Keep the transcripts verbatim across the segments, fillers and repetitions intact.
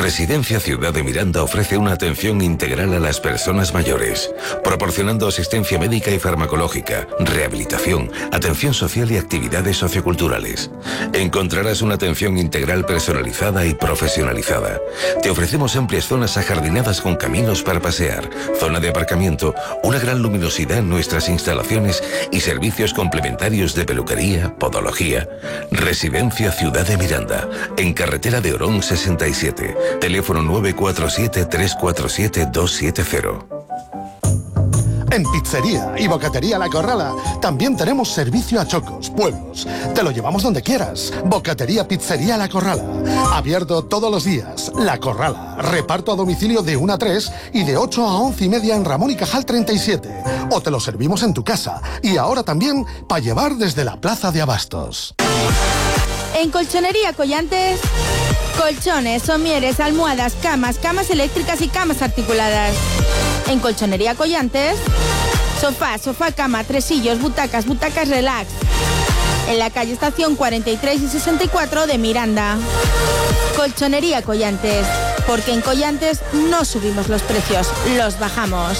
Residencia Ciudad de Miranda ofrece una atención integral a las personas mayores, proporcionando asistencia médica y farmacológica, rehabilitación, atención social y actividades socioculturales. Encontrarás una atención integral personalizada y profesionalizada. Te ofrecemos amplias zonas ajardinadas con caminos para pasear, zona de aparcamiento, una gran luminosidad en nuestras instalaciones y servicios complementarios de peluquería, podología. Residencia Ciudad de Miranda, en carretera de Orón sesenta y siete. Teléfono nueve cuatro siete, tres cuatro siete, dos siete cero. En Pizzería y Bocatería La Corrala también tenemos servicio a chocos, pueblos. Te lo llevamos donde quieras. Bocatería Pizzería La Corrala. Abierto todos los días. La Corrala. Reparto a domicilio de una a tres y de ocho a once y media en Ramón y Cajal treinta y siete. O te lo servimos en tu casa. Y ahora también para llevar desde la Plaza de Abastos. En Colchonería Collantes, colchones, somieres, almohadas, camas, camas eléctricas y camas articuladas. En Colchonería Collantes, sofá, sofá, cama, tresillos, butacas, butacas relax. En la calle Estación cuarenta y tres y sesenta y cuatro de Miranda. Colchonería Collantes, porque en Collantes no subimos los precios, los bajamos.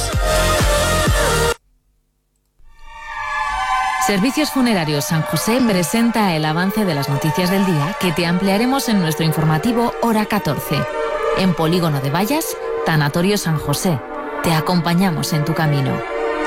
Servicios Funerarios San José presenta el avance de las noticias del día que te ampliaremos en nuestro informativo Hora catorce. En Polígono de Vallas, Tanatorio San José. Te acompañamos en tu camino.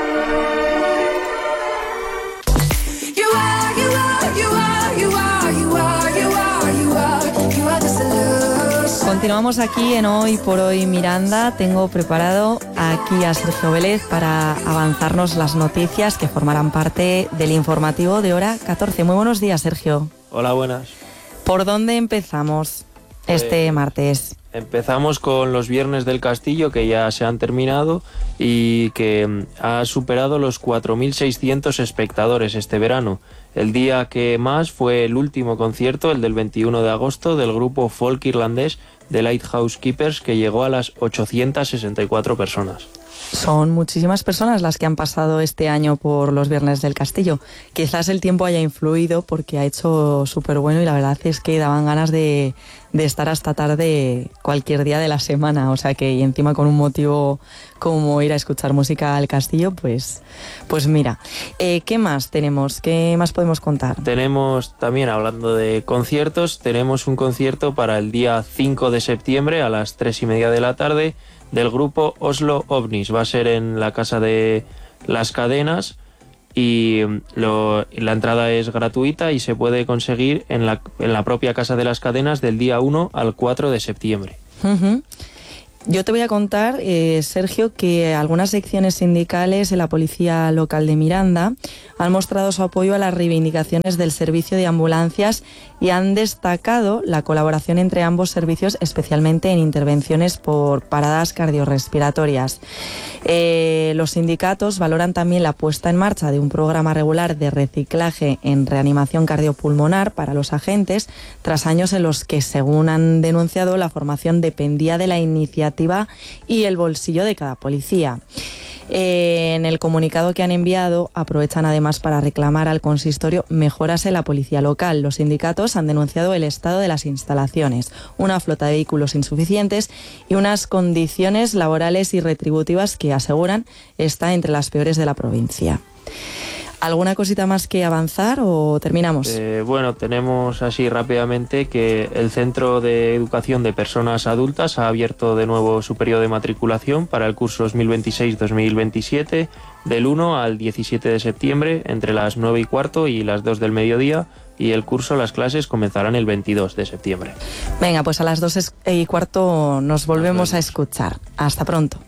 Continuamos aquí en Hoy por Hoy Miranda. Tengo preparado aquí a Sergio Vélez para avanzarnos las noticias que formarán parte del informativo de Hora catorce. Muy buenos días, Sergio. Hola, buenas. ¿Por dónde empezamos este eh, martes? Empezamos con los Viernes del Castillo, que ya se han terminado y que ha superado los cuatro mil seiscientos espectadores este verano. El día que más fue el último concierto, el del veintiuno de agosto, del grupo folk irlandés The Lighthouse Keepers, que llegó a las ochocientas sesenta y cuatro personas. Son muchísimas personas las que han pasado este año por los Viernes del Castillo. Quizás el tiempo haya influido porque ha hecho súper bueno y la verdad es que daban ganas de, de estar hasta tarde cualquier día de la semana. O sea que, y encima con un motivo como ir a escuchar música al castillo, pues, pues mira. Eh, ¿Qué más tenemos? ¿Qué más podemos contar? Tenemos también, hablando de conciertos, tenemos un concierto para el día cinco de septiembre a las tres y media de la tarde del grupo Oslo OVNIs. Va a ser en la Casa de las Cadenas y lo, la entrada es gratuita y se puede conseguir en la, en la propia Casa de las Cadenas del día uno al cuatro de septiembre. Uh-huh. Yo te voy a contar, eh, Sergio, que algunas secciones sindicales de la Policía Local de Miranda han mostrado su apoyo a las reivindicaciones del servicio de ambulancias y han destacado la colaboración entre ambos servicios, especialmente en intervenciones por paradas cardiorrespiratorias. Eh, los sindicatos valoran también la puesta en marcha de un programa regular de reciclaje en reanimación cardiopulmonar para los agentes, tras años en los que, según han denunciado, la formación dependía de la iniciativa y el bolsillo de cada policía. Eh, en el comunicado que han enviado aprovechan además para reclamar al consistorio mejoras en la policía local. Los sindicatos han denunciado el estado de las instalaciones, una flota de vehículos insuficientes y unas condiciones laborales y retributivas que aseguran está entre las peores de la provincia. ¿Alguna cosita más que avanzar o terminamos? Eh, bueno, tenemos así rápidamente que el Centro de Educación de Personas Adultas ha abierto de nuevo su periodo de matriculación para el curso dos mil veintiséis dos mil veintisiete del uno al diecisiete de septiembre entre las nueve y cuarto y las dos del mediodía, y el curso, las clases comenzarán el veintidós de septiembre. Venga, pues a las dos y cuarto nos volvemos a escuchar. Hasta pronto.